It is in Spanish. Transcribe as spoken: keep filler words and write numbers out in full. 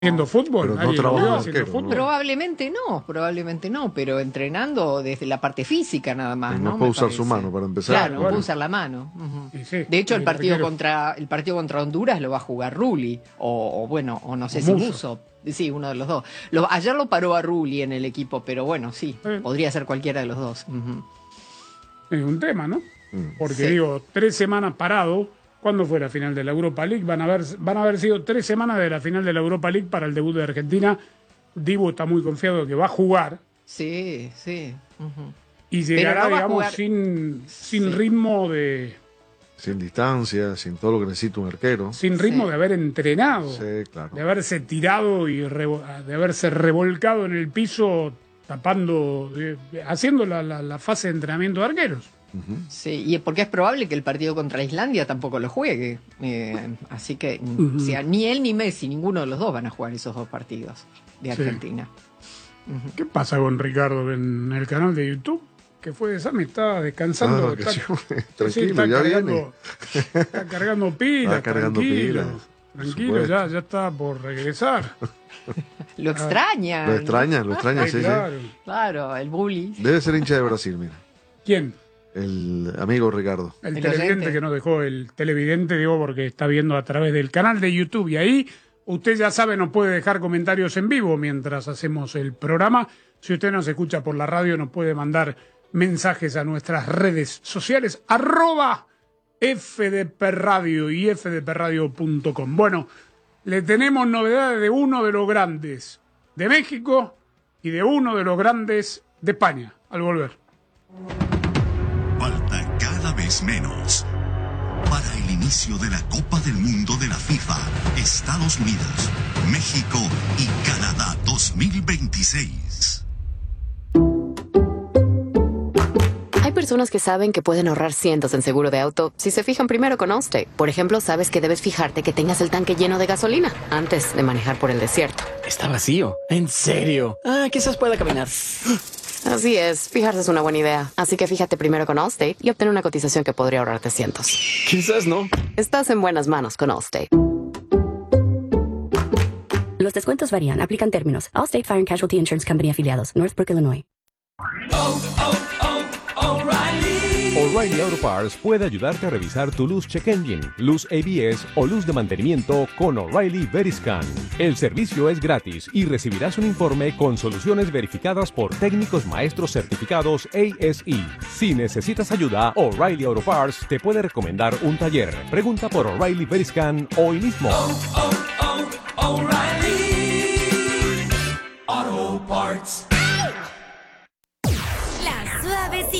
haciendo fútbol, pero no nadie lo trabaja vio de haciendo arquero, fútbol. ¿no? Probablemente no, probablemente no, pero entrenando desde la parte física nada más, No ¿no? puede Me usar parece. su mano para empezar. Claro, no Bueno. puede usar la mano. Ujú. Y sí, De hecho, el el partido arquero- contra el partido contra Honduras lo va a jugar Rulli o, o bueno, o no sé O si Musso. Musso. Sí, uno de los dos. Lo- ayer lo paró a Rulli en el equipo, pero bueno, sí, Eh. podría ser cualquiera de los dos. Ujú. Es un tema, ¿no? Mm. Porque Sí. digo, tres semanas parado. ¿Cuándo fue la final de la Europa League? Van a haber, van a haber sido tres semanas de la final de la Europa League para el debut de Argentina. Dibu está muy confiado de que va a jugar Sí, sí. Ujú. y llegará, no va a digamos, jugar- sin, sin Sí. ritmo de Sin distancia, sin todo lo que necesita un arquero. sin ritmo Sí. de haber entrenado, Sí, claro. de haberse tirado y revo- de haberse revolcado en el piso, tapando, de- de- haciendo la, la- la fase de entrenamiento de arqueros. Sí, y porque es probable que el partido contra Islandia tampoco lo juegue. Eh, así que, o sea, ni él ni Messi, ninguno de los dos van a jugar esos dos partidos de Sí. Argentina. ¿Qué pasa con Ricardo en el canal de YouTube? Que fue de Sammy, está descansando. Ah, está, vacaciones. sí, Tranquilo, está ya cargando, viene. Está cargando pilas, Está cargando tranquilo. pilas, por Tranquilo, supuesto. ya, ya está por regresar. Lo extraña. Lo extraña, lo extraña, Sí, sí, sí. claro. Claro, el bully. Debe ser hincha de Brasil, mira. ¿Quién? El amigo Ricardo. El, El televidente oyente. que nos dejó, el televidente, digo, porque está viendo a través del canal de YouTube. Y ahí, usted ya sabe, nos puede dejar comentarios en vivo mientras hacemos el programa. Si usted nos escucha por la radio, nos puede mandar mensajes a nuestras redes sociales, arroba F D P Radio y f d p radio punto com. Bueno, le tenemos novedades de uno de los grandes de México y de uno de los grandes de España, al volver. Falta cada vez menos para el inicio de la Copa del Mundo de la FIFA, Estados Unidos, México y Canadá dos mil veintiséis. Hay personas que saben que pueden ahorrar cientos en seguro de auto si se fijan primero con Allstate. Por ejemplo, sabes que debes fijarte que tengas el tanque lleno de gasolina antes de manejar por el desierto. Está vacío. ¿En serio? Ah, quizás pueda caminar. Así es, fijarse es una buena idea. Así que fíjate primero con Allstate y obtén una cotización que podría ahorrarte cientos. Quizás no. Estás en buenas manos con Allstate. Los descuentos varían. Aplican términos. Allstate Fire and Casualty Insurance Company afiliados. Northbrook, Illinois. O'Reilly Auto Parts puede ayudarte a revisar tu luz check engine, luz A B S o luz de mantenimiento con O'Reilly Veriscan. El servicio es gratis y recibirás un informe con soluciones verificadas por técnicos maestros certificados A S E. Si necesitas ayuda, O'Reilly Auto Parts te puede recomendar un taller. Pregunta por O'Reilly Veriscan hoy mismo. La suavecita